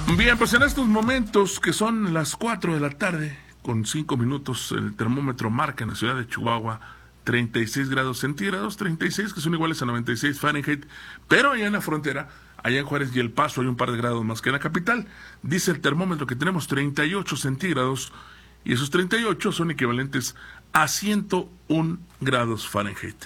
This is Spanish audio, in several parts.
Bien, pues en estos momentos que son las 4 de la tarde, con 5 minutos, el termómetro marca en la ciudad de Chihuahua 36 grados centígrados, 36 que son iguales a 96 Fahrenheit, pero allá en la frontera, allá en Juárez y El Paso hay un par de grados más que en la capital. Dice el termómetro que tenemos 38 centígrados y esos 38 son equivalentes a 101 grados Fahrenheit.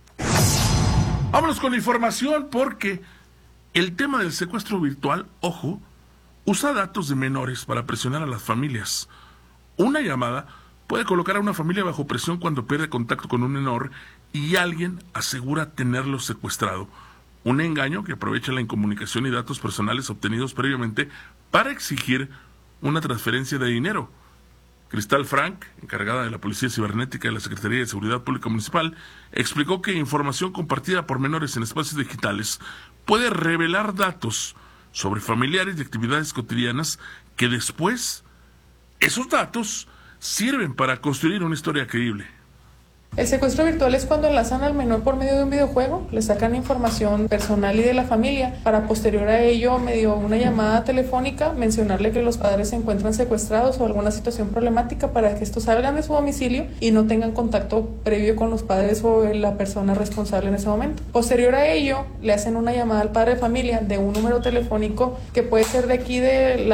Vámonos con la información porque el tema del secuestro virtual, ojo, usa datos de menores para presionar a las familias. Una llamada puede colocar a una familia bajo presión cuando pierde contacto con un menor y alguien asegura tenerlo secuestrado. Un engaño que aprovecha la incomunicación y datos personales obtenidos previamente para exigir una transferencia de dinero. Cristal Frank, encargada de la Policía Cibernética de la Secretaría de Seguridad Pública Municipal, explicó que información compartida por menores en espacios digitales puede revelar datos sobre familiares y actividades cotidianas que después, esos datos, sirven para construir una historia creíble. El secuestro virtual es cuando enlazan al menor por medio de un videojuego, le sacan información personal y de la familia, para posterior a ello, medio una llamada telefónica, mencionarle que los padres se encuentran secuestrados o alguna situación problemática para que estos salgan de su domicilio y no tengan contacto previo con los padres o la persona responsable en ese momento. Posterior a ello, le hacen una llamada al padre de familia de un número telefónico que puede ser de aquí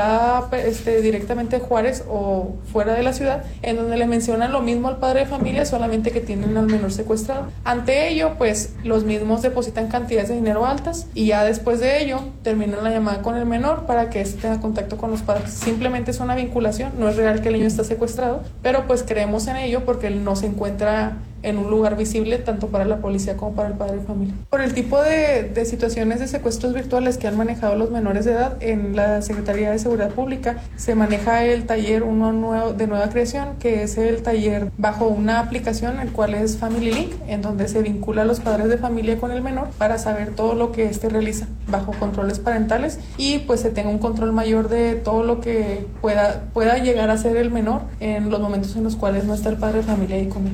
directamente de Juárez o fuera de la ciudad, en donde le mencionan lo mismo al padre de familia, solamente que tienen al menor secuestrado. Ante ello, pues los mismos depositan cantidades de dinero altas y ya después de ello terminan la llamada con el menor para que éste tenga contacto con los padres. Simplemente es una vinculación, no es real que el niño está secuestrado, pero pues creemos en ello porque él no se encuentra en un lugar visible tanto para la policía como para el padre de familia. Por el tipo de situaciones de secuestros virtuales que han manejado los menores de edad, en la Secretaría de Seguridad Pública se maneja el taller de nueva creación, que es el taller bajo una aplicación, el cual es Family Link, en donde se vincula a los padres de familia con el menor para saber todo lo que éste realiza bajo controles parentales y pues se tenga un control mayor de todo lo que pueda llegar a ser el menor en los momentos en los cuales no está el padre de familia ahí con él.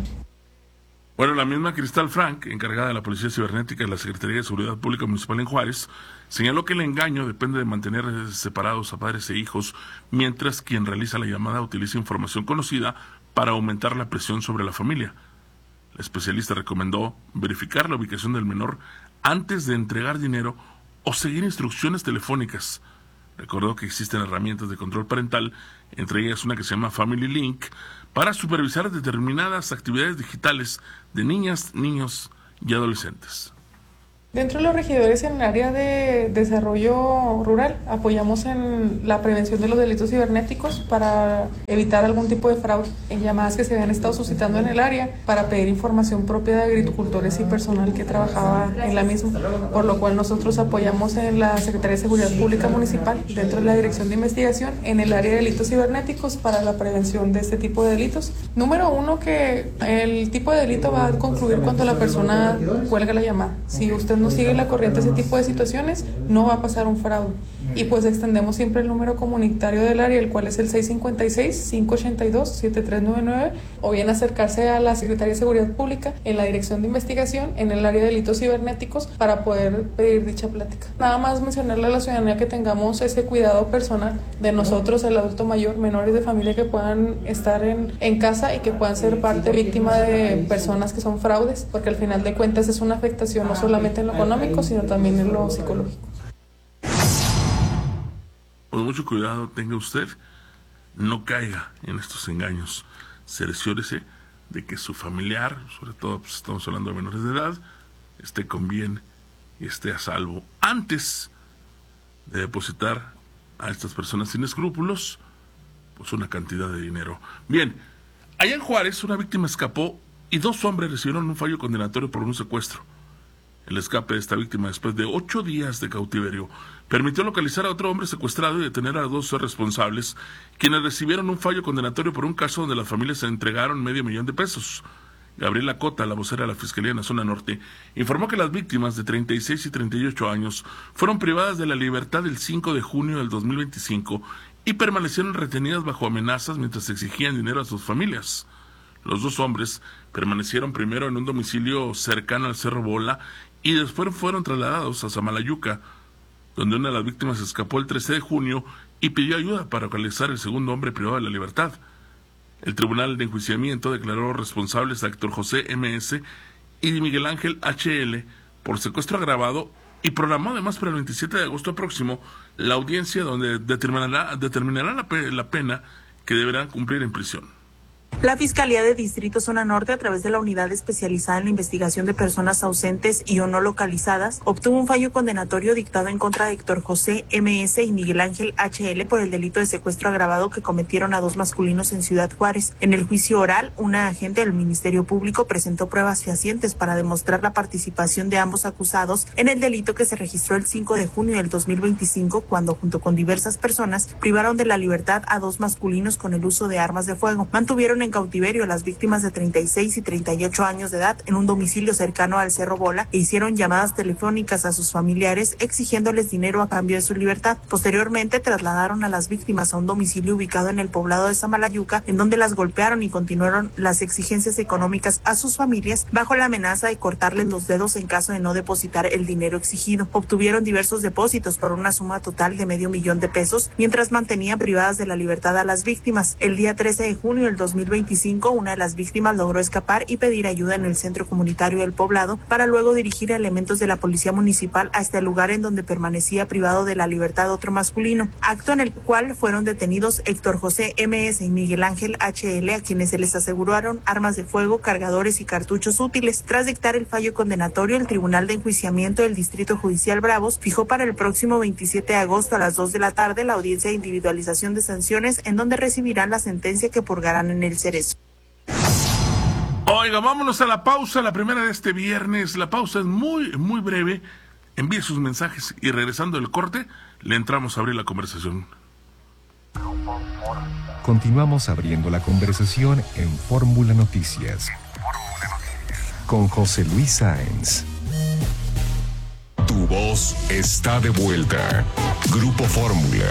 Bueno, la misma Cristal Frank, encargada de la Policía Cibernética de la Secretaría de Seguridad Pública Municipal en Juárez, señaló que el engaño depende de mantener separados a padres e hijos, mientras quien realiza la llamada utiliza información conocida para aumentar la presión sobre la familia. La especialista recomendó verificar la ubicación del menor antes de entregar dinero o seguir instrucciones telefónicas. Recordó que existen herramientas de control parental, entre ellas una que se llama Family Link, para supervisar determinadas actividades digitales de niñas, niños y adolescentes. Dentro de los regidores en el área de desarrollo rural apoyamos en la prevención de los delitos cibernéticos para evitar algún tipo de fraude en llamadas que se habían estado suscitando en el área para pedir información propia de agricultores y personal que trabajaba en la misma, por lo cual nosotros apoyamos en la Secretaría de Seguridad Pública Municipal dentro de la Dirección de Investigación en el área de delitos cibernéticos para la prevención de este tipo de delitos. Número uno, que el tipo de delito va a concluir cuando la persona cuelga la llamada. Si usted no sigue la corriente de ese tipo de situaciones, no va a pasar un fraude. Y pues extendemos siempre el número comunitario del área, el cual es el 656-582-7399, o bien acercarse a la Secretaría de Seguridad Pública en la Dirección de Investigación en el área de delitos cibernéticos para poder pedir dicha plática. Nada más mencionarle a la ciudadanía que tengamos ese cuidado personal de nosotros, el adulto mayor, menores de familia que puedan estar en casa y que puedan ser parte víctima de personas que son fraudes, porque al final de cuentas es una afectación no solamente en lo económico, sino también en lo psicológico. Pues mucho cuidado tenga usted, no caiga en estos engaños. Cerciórese de que su familiar, sobre todo pues estamos hablando de menores de edad, esté con bien y esté a salvo antes de depositar a estas personas sin escrúpulos pues una cantidad de dinero. Bien, allá en Juárez una víctima escapó y 2 hombres recibieron un fallo condenatorio por un secuestro. El escape de esta víctima después de 8 días de cautiverio permitió localizar a otro hombre secuestrado y detener a 2 responsables, quienes recibieron un fallo condenatorio por un caso donde las familias se entregaron $500,000. Gabriela Cota, la vocera de la Fiscalía en la Zona Norte, informó que las víctimas de 36 y 38 años fueron privadas de la libertad el 5 de junio del 2025 y permanecieron retenidas bajo amenazas mientras exigían dinero a sus familias. Los 2 hombres permanecieron primero en un domicilio cercano al Cerro Bola y después fueron trasladados a Samalayuca, donde una de las víctimas escapó el 13 de junio y pidió ayuda para localizar el segundo hombre privado de la libertad. El Tribunal de Enjuiciamiento declaró responsables a Héctor José M.S. y Miguel Ángel H.L. por secuestro agravado y programó además para el 27 de agosto próximo la audiencia donde determinará la pena que deberán cumplir en prisión. La Fiscalía de Distrito Zona Norte, a través de la Unidad Especializada en la Investigación de Personas Ausentes y o no localizadas, obtuvo un fallo condenatorio dictado en contra de Héctor José M.S. y Miguel Ángel H.L. por el delito de secuestro agravado que cometieron a 2 masculinos en Ciudad Juárez. En el juicio oral, una agente del Ministerio Público presentó pruebas fehacientes para demostrar la participación de ambos acusados en el delito que se registró el 5 de junio del 2025, cuando junto con diversas personas privaron de la libertad a 2 masculinos con el uso de armas de fuego. Mantuvieron en cautiverio a las víctimas de 36 y 38 años de edad en un domicilio cercano al Cerro Bola e hicieron llamadas telefónicas a sus familiares exigiéndoles dinero a cambio de su libertad. Posteriormente trasladaron a las víctimas a un domicilio ubicado en el poblado de Samalayuca, en donde las golpearon y continuaron las exigencias económicas a sus familias bajo la amenaza de cortarles los dedos en caso de no depositar el dinero exigido. Obtuvieron diversos depósitos por una suma total de $500,000 pesos, mientras mantenían privadas de la libertad a las víctimas. El día 13 de junio del 2025, una de las víctimas logró escapar y pedir ayuda en el centro comunitario del poblado para luego dirigir a elementos de la policía municipal hasta el lugar en donde permanecía privado de la libertad otro masculino, acto en el cual fueron detenidos Héctor José M.S. y Miguel Ángel H.L., a quienes se les aseguraron armas de fuego, cargadores y cartuchos útiles. Tras dictar el fallo condenatorio, el Tribunal de Enjuiciamiento del Distrito Judicial Bravos fijó para el próximo 27 de agosto a las 2 de la tarde la audiencia de individualización de sanciones, en donde recibirán la sentencia que purgarán en el Cerezo. Oiga, vámonos a la pausa, la primera de este viernes. La pausa es muy breve. Envíe sus mensajes y regresando del corte, le entramos a abrir la conversación. Continuamos abriendo la conversación en Fórmula Noticias con José Luis Sáenz. Tu voz está de vuelta. Grupo Fórmula.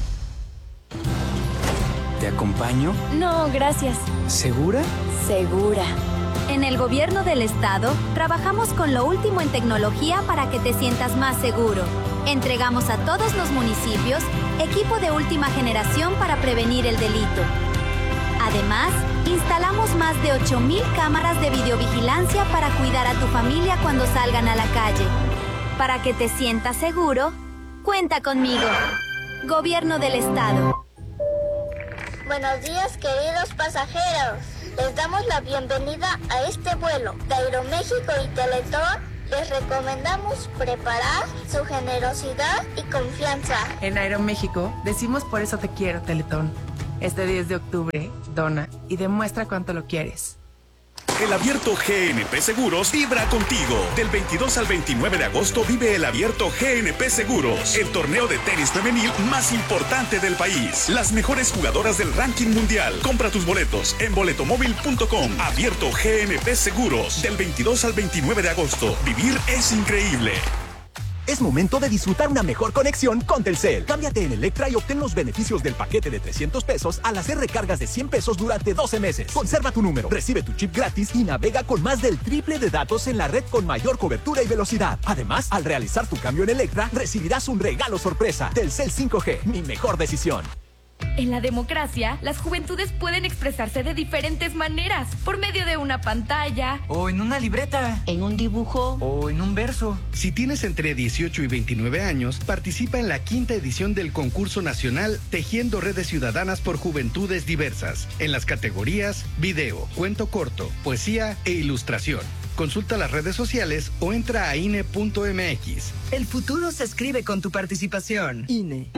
¿Te acompaño? No, gracias. ¿Segura? Segura. En el gobierno del estado, trabajamos con lo último en tecnología para que te sientas más seguro. Entregamos a todos los municipios equipo de última generación para prevenir el delito. Además, instalamos más de 8,000 cámaras de videovigilancia para cuidar a tu familia cuando salgan a la calle. Para que te sientas seguro, cuenta conmigo. Gobierno del estado. Buenos días, queridos pasajeros. Les damos la bienvenida a este vuelo. De Aeroméxico y Teletón les recomendamos preparar su generosidad y confianza. En Aeroméxico decimos por eso te quiero, Teletón. Este 10 de octubre, dona y demuestra cuánto lo quieres. El Abierto GNP Seguros vibra contigo. Del 22 al 29 de agosto vive el Abierto GNP Seguros, el torneo de tenis femenil más importante del país. Las mejores jugadoras del ranking mundial. Compra tus boletos en boletomóvil.com. Abierto GNP Seguros, del 22 al 29 de agosto. Vivir es increíble. Es momento de disfrutar una mejor conexión con Telcel. Cámbiate en Electra y obtén los beneficios del paquete de 300 pesos al hacer recargas de 100 pesos durante 12 meses. Conserva tu número, recibe tu chip gratis y navega con más del triple de datos en la red con mayor cobertura y velocidad. Además, al realizar tu cambio en Electra, recibirás un regalo sorpresa. Telcel 5G, mi mejor decisión. En la democracia, las juventudes pueden expresarse de diferentes maneras, por medio de una pantalla, o en una libreta, en un dibujo, o en un verso. Si tienes entre 18 y 29 años, participa en la 5ª edición del concurso nacional Tejiendo Redes Ciudadanas por Juventudes Diversas, en las categorías video, cuento corto, poesía e ilustración. Consulta las redes sociales o entra a INE.mx. El futuro se escribe con tu participación. INE.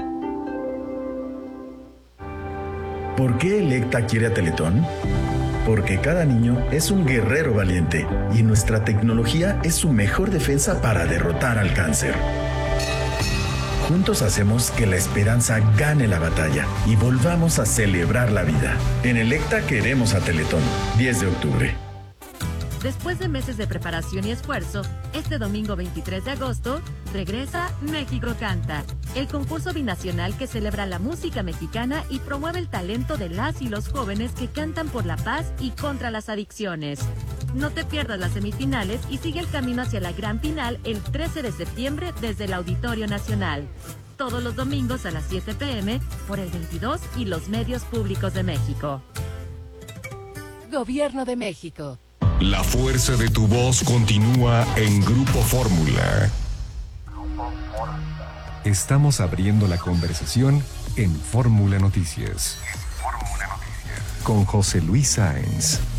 ¿Por qué Electa quiere a Teletón? Porque cada niño es un guerrero valiente y nuestra tecnología es su mejor defensa para derrotar al cáncer. Juntos hacemos que la esperanza gane la batalla y volvamos a celebrar la vida. En Electa queremos a Teletón. 10 de octubre. Después de meses de preparación y esfuerzo, este domingo 23 de agosto, regresa México Canta, el concurso binacional que celebra la música mexicana y promueve el talento de las y los jóvenes que cantan por la paz y contra las adicciones. No te pierdas las semifinales y sigue el camino hacia la gran final el 13 de septiembre desde el Auditorio Nacional. Todos los domingos a las 7 p.m. por el 22 y los medios públicos de México. Gobierno de México. La fuerza de tu voz continúa en Grupo Fórmula. Estamos abriendo la conversación en Fórmula Noticias. Con José Luis Sáenz.